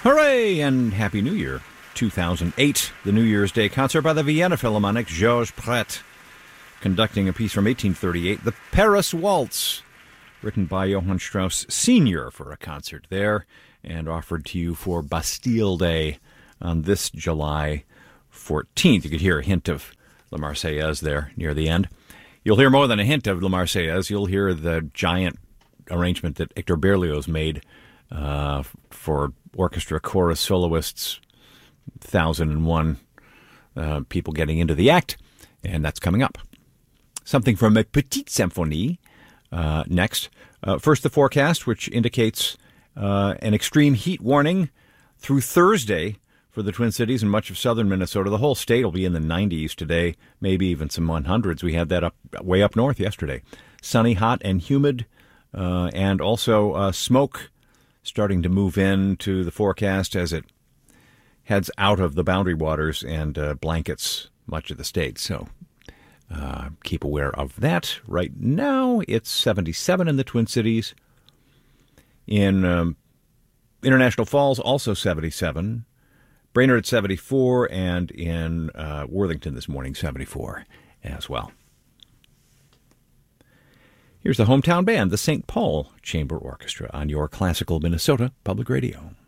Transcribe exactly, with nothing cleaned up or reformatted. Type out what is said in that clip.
Hooray and Happy New Year. two thousand eight, the New Year's Day concert by the Vienna Philharmonic, Georges Pret, conducting a piece from eighteen thirty-eight, the Paris Waltz, written by Johann Strauss Senior for a concert there, and offered to you for Bastille Day on this July fourteenth. You could hear a hint of La Marseillaise there near the end. You'll hear more than a hint of La Marseillaise. You'll hear the giant arrangement that Hector Berlioz made uh, for orchestra, chorus, soloists, one thousand one uh, people getting into the act, and that's coming up. Something from a Petite Symphonie uh, next. Uh, first, the forecast, which indicates uh, an extreme heat warning through Thursday for the Twin Cities and much of southern Minnesota. The whole state will be in the nineties today, maybe even some hundreds. We had that up way up north yesterday. Sunny, hot, and humid, uh, and also uh, smoke starting to move into the forecast as it heads out of the boundary waters and uh, blankets much of the state. So uh, keep aware of that. Right now, it's seventy-seven in the Twin Cities. In um, International Falls, also seventy-seven. Brainerd at seventy-four, and in uh, Worthington this morning, seventy-four as well. Here's the hometown band, the Saint Paul Chamber Orchestra, on your Classical Minnesota Public Radio.